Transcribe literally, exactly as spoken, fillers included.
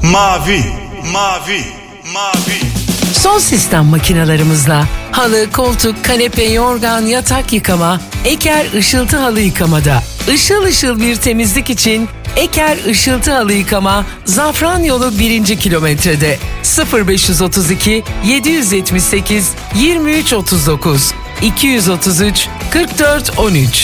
Mavi, mavi, mavi. Son sistem makinalarımızla halı, koltuk, kanepe, yorgan, yatak yıkama, Eker ışıltı halı yıkamada. Işıl ışıl bir temizlik için Eker ışıltı halı yıkama Zafran Yolu birinci kilometrede sıfır beş otuz iki yedi yetmiş sekiz yirmi üç otuz dokuz iki otuz üç kırk dört on üç.